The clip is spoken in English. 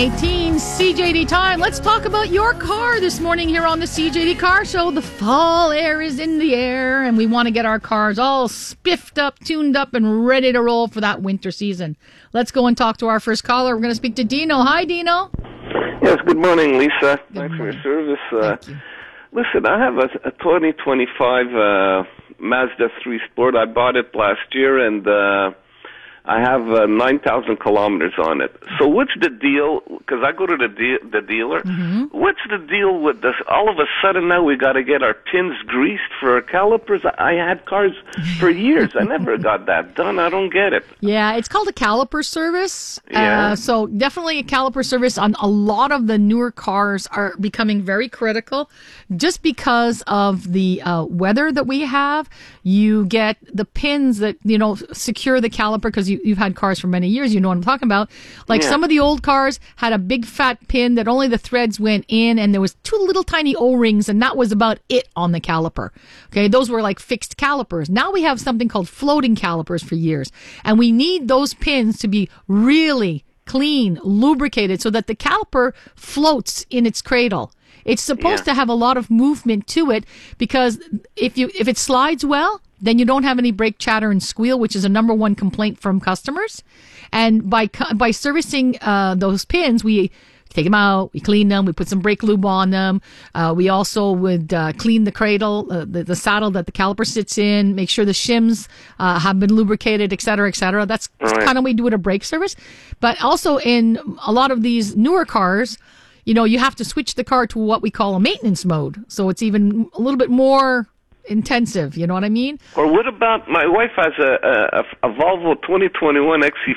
18 CJD time. Let's talk about your car this morning here on the CJD Car Show. The fall air is in the air, and we want to get our cars all spiffed up, tuned up, and ready to roll for that winter season. Let's go and talk to our first caller. We're going to speak to Dino. Hi, Dino. Yes, good morning, Lisa. Good Thanks morning. for your service. Thank you. Listen, I have a 2025 Mazda 3 Sport. I bought it last year, and I have 9,000 kilometers on it. So what's the deal? Because I go to the dealer. Mm-hmm. What's the deal with this? All of a sudden now we got to get our pins greased for our calipers. I had cars for years. I never got that done. I don't get it. Yeah, it's called a caliper service. Yeah. So definitely a caliper service on a lot of the newer cars are becoming very critical just because of the weather that we have. You get the pins that, secure the caliper because you've had cars for many years. You know what I'm talking about. Like some of the old cars had a big fat pin that only the threads went in and there was two little tiny O-rings and that was about it on the caliper. Okay, those were like fixed calipers. Now we have something called floating calipers for years. And we need those pins to be really clean, lubricated so that the caliper floats in its cradle. It's supposed to have a lot of movement to it because if it slides well, then you don't have any brake chatter and squeal, which is a number one complaint from customers. And by servicing those pins, we take them out, we clean them, we put some brake lube on them. We also would clean the cradle, the saddle that the caliper sits in, make sure the shims have been lubricated, et cetera, et cetera. That's kind of we do at a brake service. But also in a lot of these newer cars, you have to switch the car to what we call a maintenance mode. So it's even a little bit more intensive, you know what I mean? Or what about, my wife has a Volvo 2021